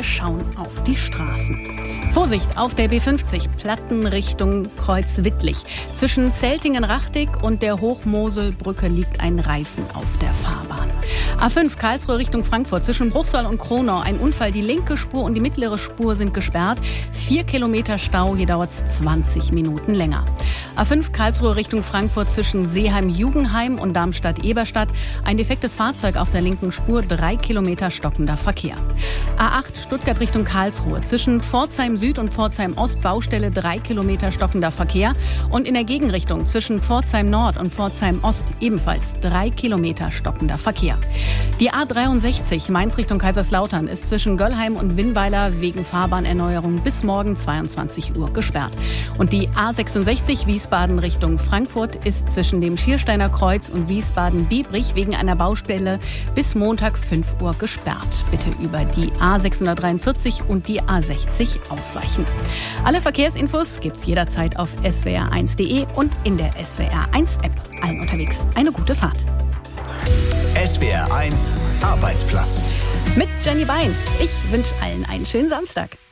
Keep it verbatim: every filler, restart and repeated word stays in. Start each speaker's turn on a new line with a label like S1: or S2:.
S1: wir schauen auf die Straßen. Vorsicht auf der B fünfzig, Platten Richtung Kreuzwittlich. Zwischen Zeltingen-Rachtig und der Hochmoselbrücke liegt ein Reifen auf der Fahrbahn. A fünf Karlsruhe Richtung Frankfurt, zwischen Bruchsal und Kronau ein Unfall. Die linke Spur und die mittlere Spur sind gesperrt. Vier Kilometer Stau, hier dauert es zwanzig Minuten länger. A fünf Karlsruhe Richtung Frankfurt, zwischen Seeheim-Jugenheim und Darmstadt-Eberstadt. Ein defektes Fahrzeug auf der linken Spur, drei Kilometer stockender Verkehr. A acht Stuttgart Richtung Karlsruhe, zwischen Pforzheim Süd und Pforzheim Ost, Baustelle, drei Kilometer stockender Verkehr. Und in der Gegenrichtung zwischen Pforzheim Nord und Pforzheim Ost ebenfalls drei Kilometer stockender Verkehr. Die A dreiundsechzig Mainz Richtung Kaiserslautern ist zwischen Göllheim und Winnweiler wegen Fahrbahnerneuerung bis morgen zweiundzwanzig Uhr gesperrt. Und die A sechsundsechzig Wiesbaden Richtung Frankfurt ist zwischen dem Schiersteiner Kreuz und Wiesbaden-Biebrich wegen einer Baustelle bis Montag fünf Uhr gesperrt. Bitte über die A sechshundertdreiundvierzig und die A sechzig ausweichen. Alle Verkehrsinfos gibt's jederzeit auf S W R eins punkt de und in der S W R eins App. Allen unterwegs eine gute Fahrt.
S2: S W R eins Arbeitsplatz.
S1: Mit Jenny Bein. Ich wünsche allen einen schönen Samstag.